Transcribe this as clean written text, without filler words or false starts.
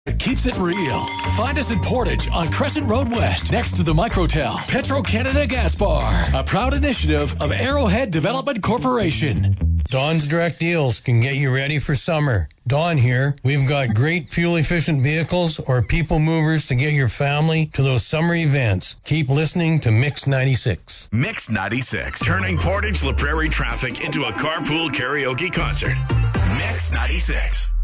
It keeps it real. Find us in Portage on Crescent Road West, next to the Microtel. Petro-Canada Gas Bar, a proud initiative of Arrowhead Development Corporation. Don's Direct Deals can get you ready for summer. Don here. We've got great fuel-efficient vehicles or people movers to get your family to those summer events. Keep listening to Mix 96. Mix 96, turning Portage La Prairie traffic into a carpool karaoke concert. Mix 96.